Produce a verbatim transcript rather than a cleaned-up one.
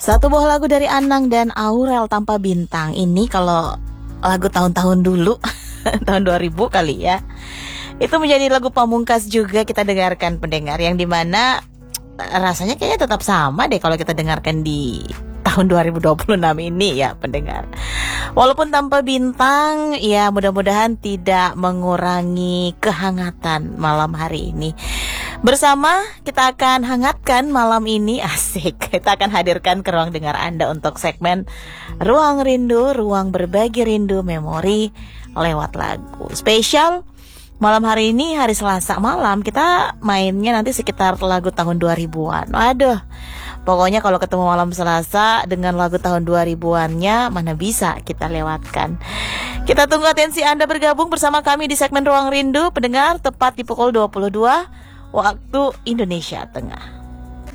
Satu buah lagu dari Anang dan Aurel, Tanpa Bintang. Ini kalau lagu tahun-tahun dulu tahun dua ribu kali ya, itu menjadi lagu pamungkas juga kita dengarkan pendengar, yang dimana rasanya kayaknya tetap sama deh kalau kita dengarkan di tahun dua ribu dua puluh enam ini ya pendengar. Walaupun tanpa bintang, ya mudah-mudahan tidak mengurangi kehangatan malam hari ini. Bersama kita akan hangatkan malam ini, asik. Kita akan hadirkan ke ruang dengar Anda untuk segmen Ruang Rindu, ruang berbagi rindu memori lewat lagu. Spesial malam hari ini, hari Selasa malam, kita mainnya nanti sekitar lagu tahun dua ribuan. Waduh, pokoknya kalau ketemu malam Selasa dengan lagu tahun dua ribuannya, mana bisa kita lewatkan. Kita tunggu atensi Anda bergabung bersama kami di segmen Ruang Rindu, pendengar, tepat di pukul dua puluh dua waktu Indonesia Tengah.